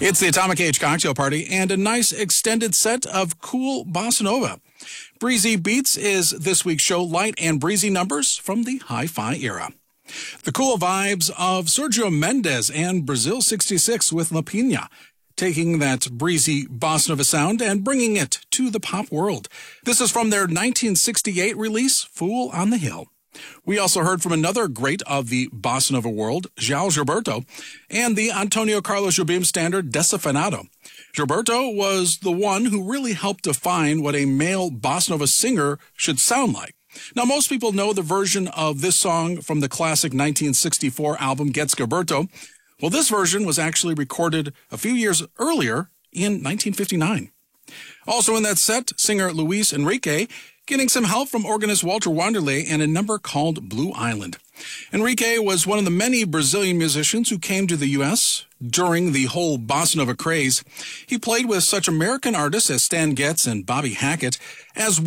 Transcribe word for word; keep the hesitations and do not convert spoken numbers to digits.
It's the Atomic Age Cocktail Party and a nice extended set of cool bossa nova. Breezy Beats is this week's show, light and breezy numbers from the hi-fi era. The cool vibes of Sergio Mendes and Brazil sixty-six with La Pina, taking that breezy bossa nova sound and bringing it to the pop world. This is from their nineteen sixty-eight release, Fool on the Hill. We also heard from another great of the bossa nova world, João Gilberto, and the Antonio Carlos Jobim standard, Desafinado. Gilberto was the one who really helped define what a male bossa nova singer should sound like. Now, most people know the version of this song from the classic nineteen sixty-four album, Gets Gilberto. Well, this version was actually recorded a few years earlier in nineteen fifty-nine. Also in that set, singer Luis Enrique, getting some help from organist Walter Wanderley and a number called Blue Island. Enrique was one of the many Brazilian musicians who came to the U S during the whole bossa nova craze. He played with such American artists as Stan Getz and Bobby Hackett, as